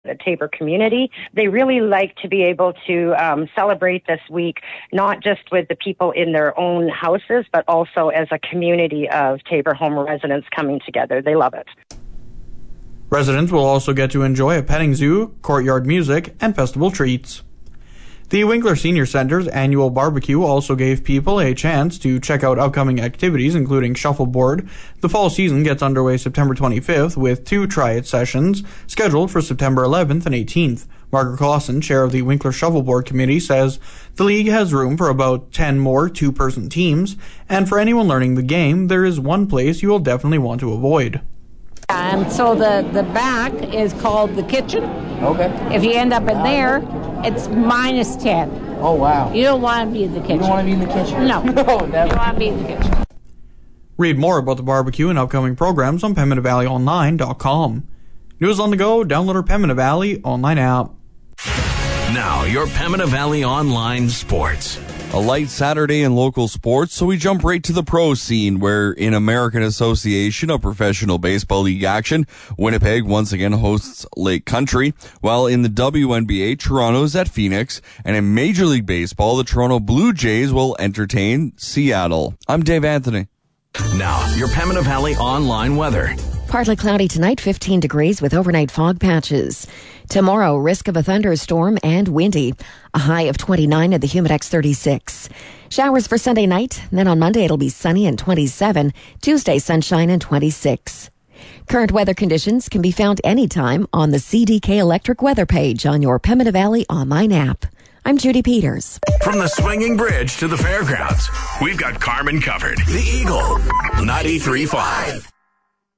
the Taber community. They really like to be able to celebrate this week, not just with the people in their own houses, but also as a community of Taber home residents coming together. They love it. Residents will also get to enjoy a petting zoo, courtyard music, and festival treats. The Winkler Senior Center's annual barbecue also gave people a chance to check out upcoming activities, including shuffleboard. The fall season gets underway September 25th with 2 try-it sessions scheduled for September 11th and 18th. Margaret Clausen, chair of the Winkler Shuffleboard Committee, says the league has room for about 10 more 2-person teams, and for anyone learning the game, there is one place you will definitely want to avoid. And so the back is called the kitchen. Okay. If you end up in there, it's -10. Oh, wow. You don't want to be in the kitchen. You don't want to be in the kitchen? No. No, never. You don't want to be in the kitchen. Read more about the barbecue and upcoming programs on PembinaValleyOnline.com. News on the go, download our Pembina Valley online app. Now, your Pembina Valley Online Sports. A light Saturday in local sports, so we jump right to the pro scene, where in American Association of Professional Baseball League action, Winnipeg once again hosts Lake Country, while in the WNBA, Toronto's at Phoenix, and in Major League Baseball, the Toronto Blue Jays will entertain Seattle. I'm Dave Anthony. Now, your Pembina Valley Online weather. Partly cloudy tonight, 15 degrees with overnight fog patches. Tomorrow, risk of a thunderstorm and windy. A high of 29 at the Humidex 36. Showers for Sunday night. Then on Monday, it'll be sunny and 27. Tuesday, sunshine and 26. Current weather conditions can be found anytime on the CDK Electric weather page on your Pembina Valley online app. I'm Judy Peters. From the swinging bridge to the fairgrounds, we've got Carmen covered. The Eagle, 93.5.